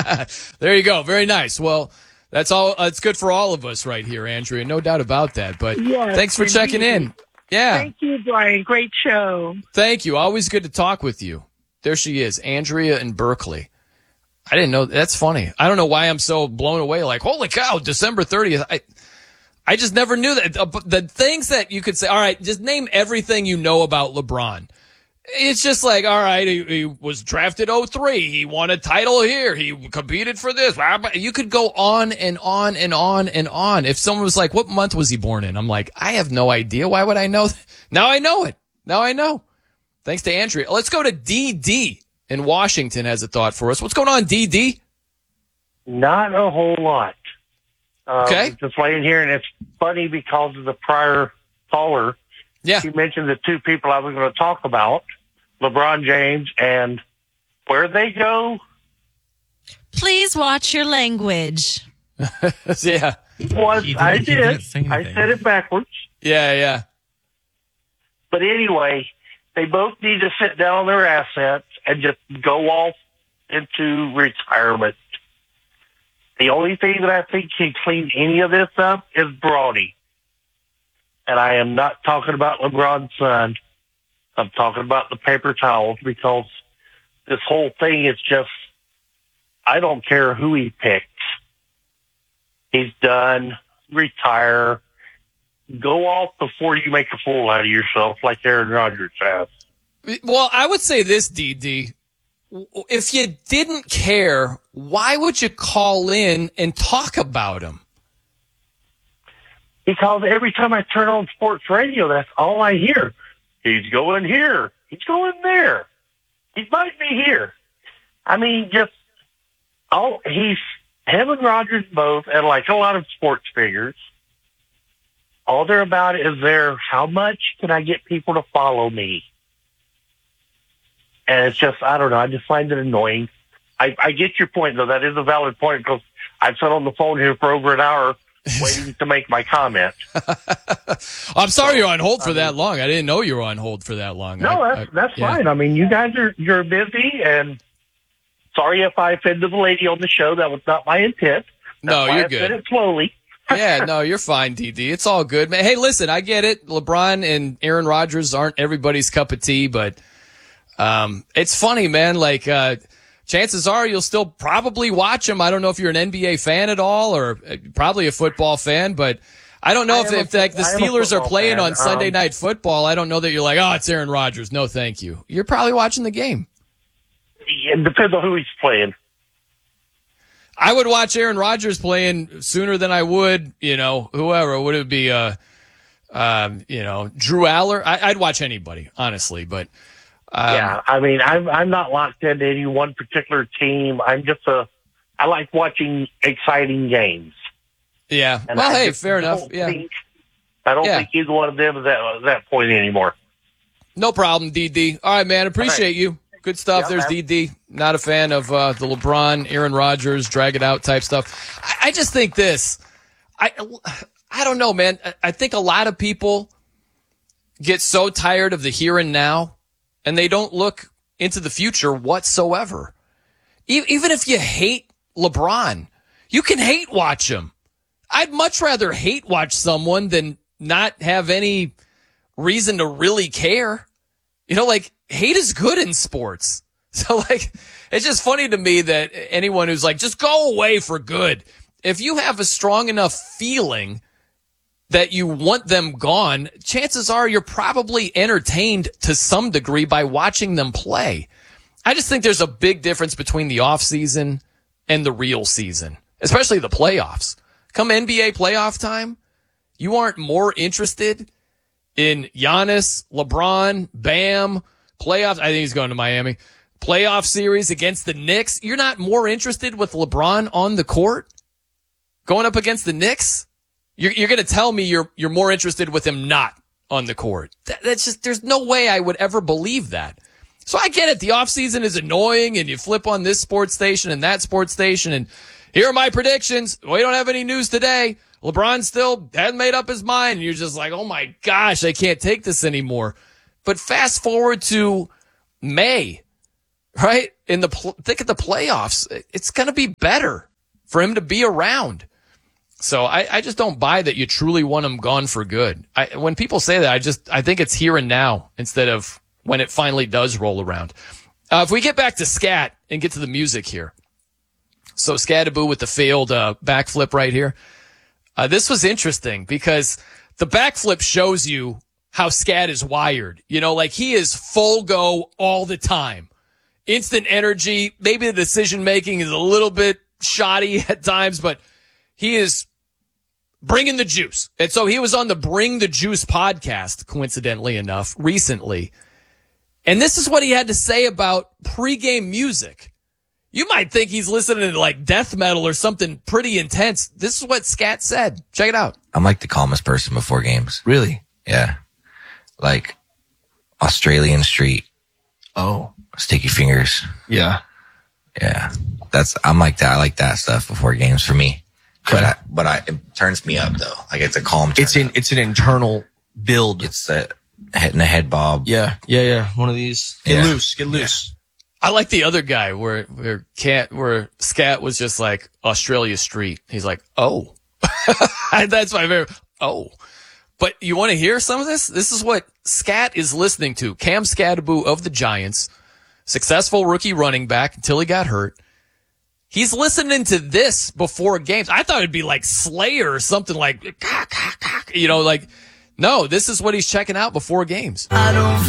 There you go. Very nice. Well, that's all. It's good for all of us right here, Andrea. No doubt about that. But thanks for checking in. Yeah. Thank you, Brian. Great show. Thank you. Always good to talk with you. There she is, Andrea in Berkeley. I didn't know. That's funny. I don't know why I'm so blown away. Like, holy cow, December 30th. I just never knew that. The things that you could say, all right, just name everything you know about LeBron. It's just like, all right, he was drafted 03. He won a title here. He competed for this. You could go on and on and on and on. If someone was like, what month was he born in? I'm like, I have no idea. Why would I know? Now I know it. Now I know. Thanks to Andrea. Let's go to DD in Washington has a thought for us. What's going on, DD? Not a whole lot. Okay. Just laying here, and it's funny because of the prior caller. Yeah. He mentioned the two people I was going to talk about, LeBron James, and where they go. Please watch your language. Yeah. I did. I said it backwards. Yeah. But anyway, they both need to sit down on their assets and just go off into retirement. The only thing that I think can clean any of this up is Bronny. And I am not talking about LeBron's son. I'm talking about the paper towels, because this whole thing is just, I don't care who he picks. He's done. Retire. Go off before you make a fool out of yourself like Aaron Rodgers has. Well, I would say this, DD. If you didn't care, why would you call in and talk about him? Because every time I turn on sports radio, that's all I hear. He's going here. He's going there. He might be here. I mean, he's him and Rodgers both, and like a lot of sports figures, all they're about is how much can I get people to follow me? And it's just, I don't know, I just find it annoying. I get your point, though. That is a valid point, because I've sat on the phone here for over an hour waiting to make my comment. I'm sorry you're on hold for that long. I didn't know you were on hold for that long. No, that's fine. I mean, you guys you're busy, and sorry if I offended the lady on the show. That was not my intent. No, you're I good. said it slowly. Yeah, no, you're fine, DD. It's all good, man. Hey, listen, I get it. LeBron and Aaron Rodgers aren't everybody's cup of tea, but it's funny, man. Like, chances are you'll still probably watch them. I don't know if you're an NBA fan at all, or probably a football fan, but I don't know if the Steelers are playing on Sunday Night Football. I don't know that you're like, oh, it's Aaron Rodgers. No, thank you. You're probably watching the game. It depends on who he's playing. I would watch Aaron Rodgers playing sooner than I would, whoever. Would it be, Drew Aller? I'd watch anybody, honestly, but. Yeah, I mean, I'm not locked into any one particular team. I like watching exciting games. Yeah. And well, hey, fair enough. Yeah. I don't think either one of them is at that point anymore. No problem, DD. All right, man. Appreciate you. Good stuff. Yeah, there's man. DD. Not a fan of the LeBron, Aaron Rodgers, drag it out type stuff. I just think this. I don't know, man. I think a lot of people get so tired of the here and now, and they don't look into the future whatsoever. Even if you hate LeBron, you can hate watch him. I'd much rather hate watch someone than not have any reason to really care. Hate is good in sports. So, it's just funny to me that anyone who's like, just go away for good. If you have a strong enough feeling that you want them gone, chances are you're probably entertained to some degree by watching them play. I just think there's a big difference between the off season and the real season, especially the playoffs. Come NBA playoff time, you aren't more interested in Giannis, LeBron, Bam, playoffs. I think he's going to Miami. Playoff series against the Knicks. You're not more interested with LeBron on the court going up against the Knicks? You're going to tell me you're more interested with him not on the court. That's just, there's no way I would ever believe that. So I get it. The offseason is annoying, and you flip on this sports station and that sports station, and here are my predictions. We don't have any news today. LeBron still hasn't made up his mind. And you're just like, oh my gosh, I can't take this anymore. But fast forward to May right? In the thick of the playoffs, it's going to be better for him to be around. So I just don't buy that you truly want him gone for good. When people say that, I think it's here and now instead of when it finally does roll around. If we get back to scat and get to the music here. So Scattaboo with the failed backflip right here. This was interesting because the backflip shows you how scat is wired. You know, like he is full go all the time. Instant energy. Maybe the decision making is a little bit shoddy at times, but he is bringing the juice. And so he was on the Bring the Juice podcast, coincidentally enough, recently. And this is what he had to say about pregame music. You might think he's listening to like death metal or something pretty intense. This is what Scat said. Check it out. I'm like the calmest person before games. Really? Yeah. Like Australian Street. Oh. Sticky Fingers. Yeah. Yeah. I'm like that. I like that stuff before games for me. Okay. But it turns me up though. Like it's a calm turn It's an internal build. It's a head bob. Yeah. One of these. Get loose. Yeah. I like the other guy where Scat was just like Australia Street. He's like, oh, that's my favorite. Oh, but you want to hear some of this? This is what Scat is listening to. Cam Scattaboo of the Giants, successful rookie running back until he got hurt. He's listening to this before games. I thought it'd be like Slayer or something like, you know, like, no, this is what he's checking out before games.